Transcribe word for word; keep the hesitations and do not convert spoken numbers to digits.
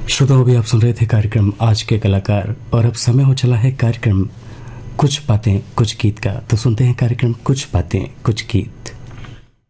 श्रोताओं, भी आप सुन रहे थे कार्यक्रम आज के कलाकार और अब समय हो चला है कार्यक्रम कुछ बातें कुछ गीत का। तो सुनते हैं कार्यक्रम कुछ बातें कुछ गीत।